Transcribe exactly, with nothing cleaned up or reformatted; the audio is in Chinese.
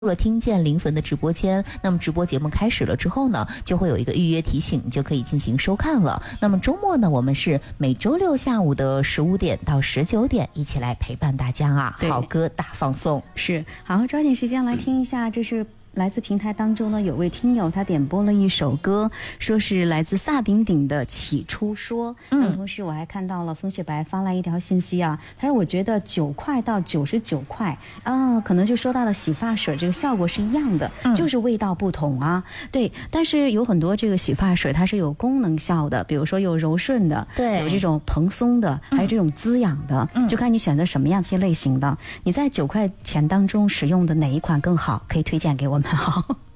了听见灵魂的直播间，那么直播节目开始了之后呢，就会有一个预约提醒，就可以进行收看了。那么周末呢，我们是每周六下午的十五点到十九点，一起来陪伴大家啊，好歌大放送。 是，好，抓紧时间来听一下，这是来自平台当中呢，有位听友他点播了一首歌，说是来自萨顶顶的《起初说》。嗯，那么同时我还看到了风雪白发来一条信息啊，他说我觉得九块到九十九块啊，可能就说到了洗发水这个效果是一样的，嗯、就是味道不同啊。对，但是有很多这个洗发水它是有功能效的，比如说有柔顺的， 对， 有这种蓬松的，还有这种滋养的，嗯、就看你选择什么样些类型的。你在九块钱当中使用的哪一款更好，可以推荐给我们好。